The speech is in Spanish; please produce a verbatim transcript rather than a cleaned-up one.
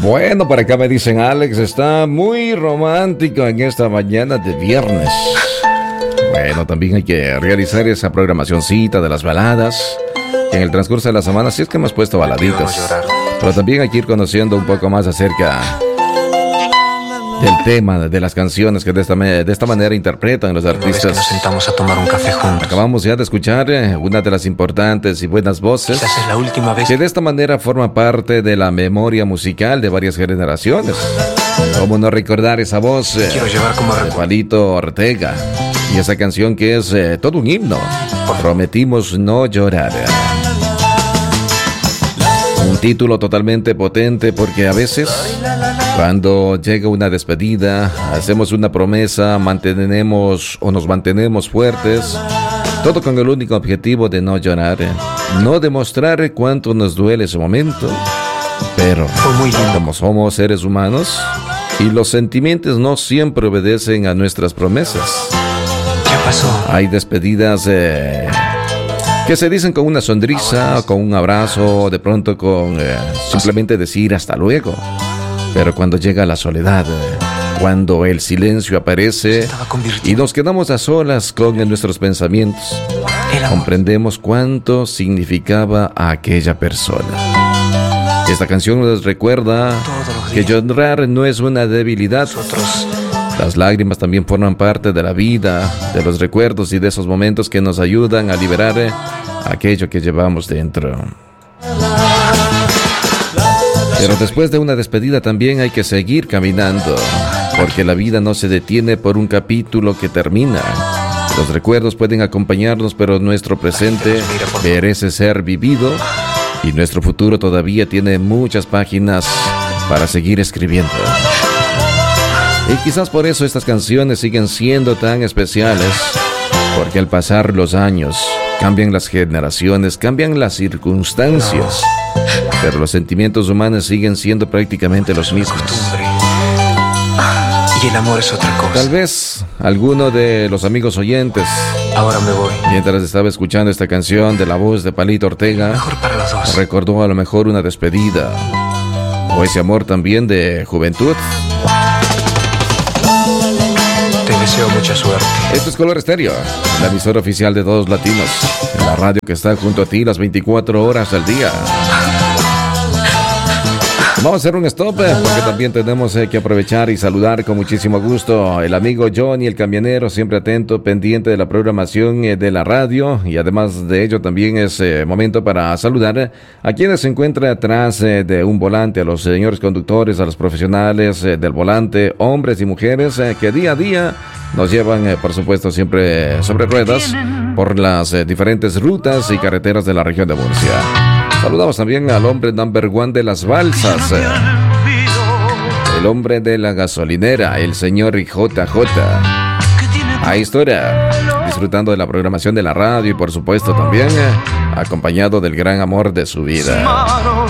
Bueno, por acá me dicen, Alex, está muy romántico en esta mañana de viernes. Bueno, también hay que realizar esa programacioncita de las baladas. En el transcurso de la semana, sí es que hemos puesto baladitas. Pero también hay que ir conociendo un poco más acerca del tema, de las canciones que de esta, de esta manera interpretan los artistas. Nos sentamos a tomar un café juntos. Acabamos ya de escuchar una de las importantes y buenas voces. Quizás es la última vez que de esta manera forma parte de la memoria musical de varias generaciones. ¿Cómo no recordar esa voz eh, quiero llevar como de Palito Ortega? Y esa canción que es eh, todo un himno. Prometimos no llorar. Un título totalmente potente porque a veces cuando llega una despedida, hacemos una promesa, mantenemos o nos mantenemos fuertes, todo con el único objetivo de no llorar, no demostrar cuánto nos duele ese momento, pero como somos seres humanos y los sentimientos no siempre obedecen a nuestras promesas. ¿Qué pasó? Hay despedidas eh, que se dicen con una sonrisa, con un abrazo, de pronto con eh, simplemente decir hasta luego. Pero cuando llega la soledad, cuando el silencio aparece y nos quedamos a solas con nuestros pensamientos, comprendemos cuánto significaba a aquella persona. Esta canción nos recuerda que llorar no es una debilidad. Las lágrimas también forman parte de la vida, de los recuerdos y de esos momentos que nos ayudan a liberar aquello que llevamos dentro. Pero después de una despedida también hay que seguir caminando, porque la vida no se detiene por un capítulo que termina. Los recuerdos pueden acompañarnos, pero nuestro presente merece ser vivido y nuestro futuro todavía tiene muchas páginas para seguir escribiendo. Y quizás por eso estas canciones siguen siendo tan especiales, porque al pasar los años, cambian las generaciones, cambian las circunstancias, pero los sentimientos humanos siguen siendo prácticamente los mismos. Y el amor es otra cosa. Tal vez alguno de los amigos oyentes, ahora me voy, mientras estaba escuchando esta canción de la voz de Palito Ortega, mejor para los dos, recordó a lo mejor una despedida o ese amor también de juventud. Te deseo mucha suerte. Esto es Color Estéreo, la emisora oficial de todos latinos, la radio que está junto a ti las veinticuatro horas al día. Vamos a hacer un stop eh, porque también tenemos eh, que aprovechar y saludar con muchísimo gusto el amigo Johnny, el camionero, siempre atento, pendiente de la programación eh, de la radio, y además de ello también es eh, momento para saludar eh, a quienes se encuentran atrás eh, de un volante, a los señores conductores, a los profesionales eh, del volante, hombres y mujeres eh, que día a día nos llevan, eh, por supuesto, siempre sobre ruedas por las eh, diferentes rutas y carreteras de la región de Murcia. Saludamos también al hombre number one de las balsas, eh, el hombre de la gasolinera, el señor J J. Ahí está, disfrutando de la programación de la radio y por supuesto también eh, acompañado del gran amor de su vida.